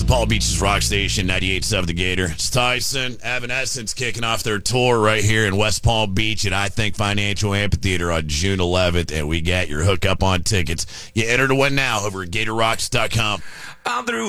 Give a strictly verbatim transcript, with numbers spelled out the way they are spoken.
Palm Beach's Rock Station, ninety-eight point seven The Gator. It's Tyson, Evanescence kicking off their tour right here in West Palm Beach at I Think Financial Amphitheater on June eleventh, and we got your hookup on tickets. You enter to win now over at Gator Rocks dot com. I'm through.